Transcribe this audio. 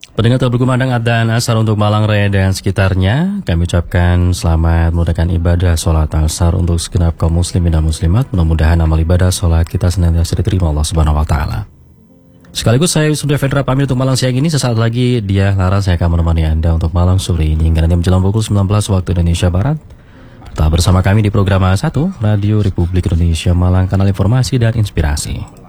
Pendengar telah berkumandang adzan asar untuk Malang Raya dan sekitarnya. Kami ucapkan selamat menunaikan ibadah sholat asar untuk segenap kaum muslimin dan muslimat. Mudah-mudahan amal ibadah sholat kita senantiasa diterima Allah Subhanahu Wa Taala. Sekaligus saya sudah Fedra pamit untuk Malang siang ini. Sesaat lagi dia Laras saya akan menemani Anda untuk Malang sore ini hingga nanti menjelang pukul 19 waktu Indonesia Barat. Tetap bersama kami di program A1 Radio Republik Indonesia Malang, kanal informasi dan inspirasi.